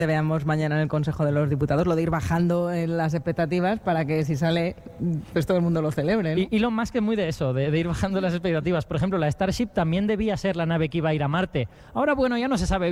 Te veamos mañana en el Consejo de los Diputados, lo de ir bajando en las expectativas para que si sale, pues todo el mundo lo celebre, ¿no? Y Elon Musk es muy de eso, de ir bajando las expectativas. Por ejemplo, la Starship también debía ser la nave que iba a ir a Marte. Ahora, bueno, ya no se sabe bien.